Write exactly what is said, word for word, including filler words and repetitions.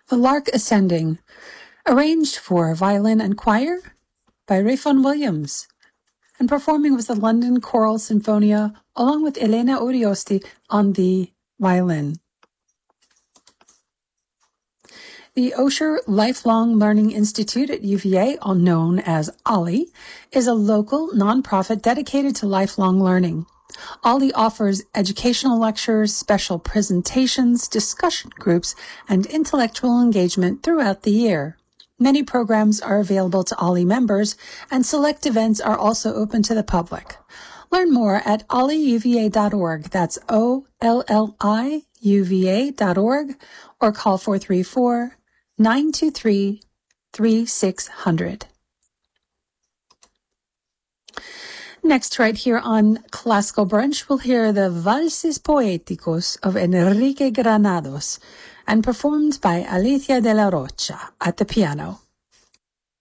The Lark Ascending, arranged for violin and choir by Rayfon Williams, and performing with the London Choral Sinfonia along with Elena Uriosti on the violin. The Osher Lifelong Learning Institute at U V A, known as OLLI, is a local nonprofit dedicated to lifelong learning. OLLI offers educational lectures, special presentations, discussion groups, and intellectual engagement throughout the year. Many programs are available to OLLI members, and select events are also open to the public. Learn more at olli u v a dot org. That's O L L I U V A dot org, or call four three four, nine two three, three six zero zero. Next, right here on Classical Brunch, we'll hear the Valses Poéticos of Enrique Granados, and performed by Alicia de la Rocha at the piano.